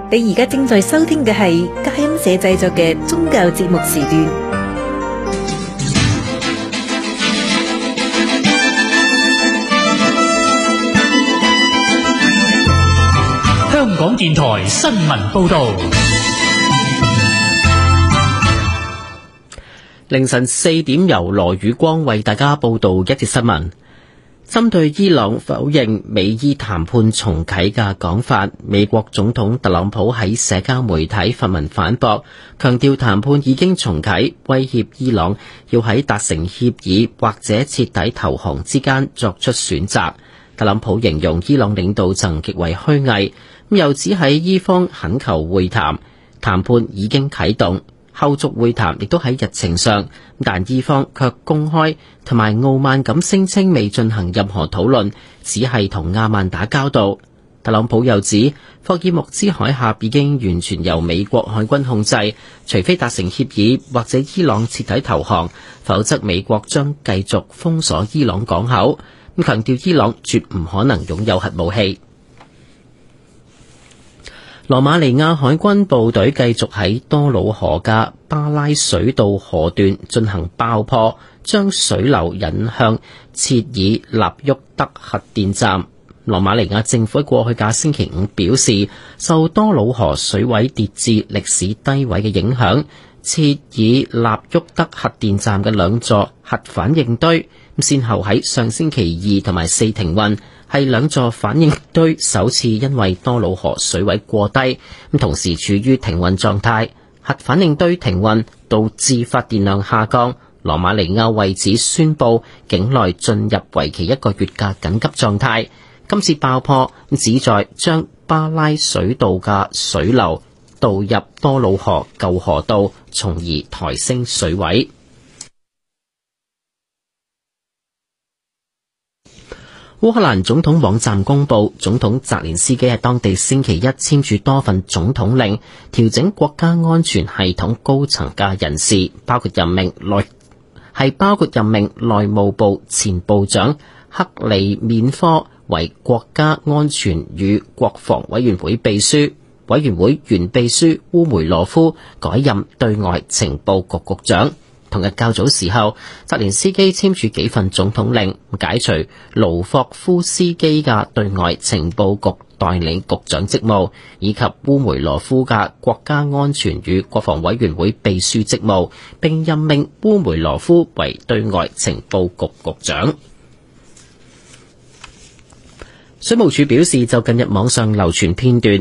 你而家正在收聽嘅係佳音社製作嘅宗教節目時段。 香港電台新聞報道。 凌晨4點由羅宇光為大家報道一節新聞。針對伊朗否認美伊談判重啟嘅講法，美國總統特朗普喺社交媒體發文反駁，強調談判已經重啟，威脅伊朗要喺達成協議或者徹底投降之間作出選擇。特朗普形容伊朗領導層極為虛偽，又指喺伊方懇求會談，談判已經啟動。後續會談亦都喺日程上，但伊方卻公開同埋傲慢咁聲稱未進行任何討論，只係同阿曼打交道。特朗普又指，霍爾木茲海峽已經完全由美國海軍控制，除非達成協議或者伊朗徹底投降，否則美國將繼續封鎖伊朗港口。咁強調伊朗絕唔可能擁有核武器。羅馬尼亞海軍部隊繼續喺多瑙河嘅巴拉水道河段進行爆破，將水流引向切爾納沃德核電站。羅馬尼亞政府過去嘅星期五表示，受多瑙河水位跌至歷史低位嘅影響，切爾納沃德核電站嘅兩座核反應堆先後喺上星期2同埋4停運，係兩座反應堆首次因為多瑙河水位過低，同時處於停運狀態。核反應堆停運導致發電量下降，羅馬尼亞為此宣布境內進入為期1個月嘅緊急狀態。今次爆破旨在將巴拉水道嘅水流導入多瑙河舊河道，從而抬升水位。烏克蘭總統網站公佈，總統澤連斯基喺當地星期一簽署多份總統令，調整國家安全系統高層嘅人事，包括任命內務部前部長克里面科為國家安全與國防委員會秘書，委員會原秘書烏梅羅夫改任對外情報局局長。同日較早時候，澤連斯基簽署幾份總統令，解除盧霍夫斯基嘅對外情報局代理局長職務，以及烏梅羅夫嘅國家安全與國防委員會秘書職務，並任命烏梅羅夫為對外情報局局長。水務署表示，就近日網上流傳片段，